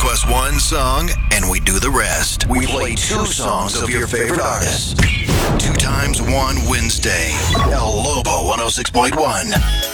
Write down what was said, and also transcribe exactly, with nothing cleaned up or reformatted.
request one song, and we do the rest. We play two songs of your favorite artists. Two times one Wednesday. El Lobo one oh six point one.